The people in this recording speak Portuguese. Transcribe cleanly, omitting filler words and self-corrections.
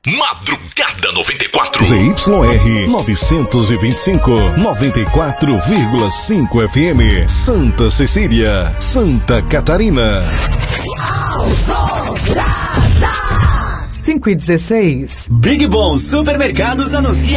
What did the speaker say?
Madrugada 94. ZYR 925, 94,5 FM. Santa Cecília, Santa Catarina. 5:16. Big Bom Supermercados anuncia